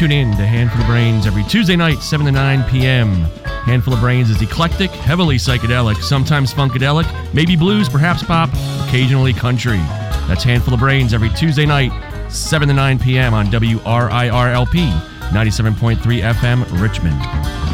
tune in to Handful of Brains every Tuesday night, 7 to 9 p.m. Handful of Brains is eclectic, heavily psychedelic, sometimes funkadelic, maybe blues, perhaps pop, occasionally country. That's Handful of Brains every Tuesday night, 7 to 9 p.m. on WRIRLP 97.3 FM, Richmond.